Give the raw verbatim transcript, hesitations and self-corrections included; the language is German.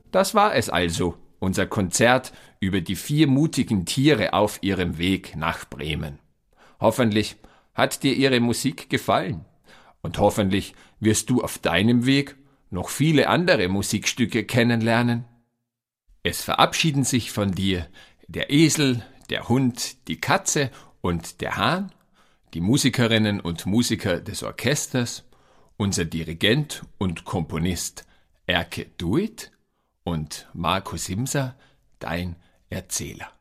Das war es also, unser Konzert über die vier mutigen Tiere auf ihrem Weg nach Bremen. Hoffentlich hat dir ihre Musik gefallen und hoffentlich wirst du auf deinem Weg noch viele andere Musikstücke kennenlernen. Es verabschieden sich von dir der Esel, der Hund, die Katze und der Hahn, die Musikerinnen und Musiker des Orchesters, unser Dirigent und Komponist Erke Duit und Marco Simser, dein Erzähler.